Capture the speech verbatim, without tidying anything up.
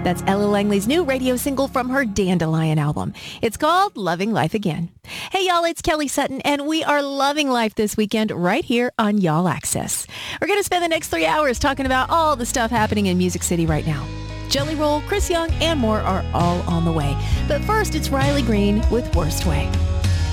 That's Ella Langley's new radio single from her Dandelion album. It's called Loving Life Again. Hey, y'all, it's Kelly Sutton, and we are loving life this weekend right here on Y'all Access. We're going to spend the next three hours talking about all the stuff happening in Music City right now. Jelly Roll, Chris Young, and more are all on the way. But first, it's Riley Green with Worst Way.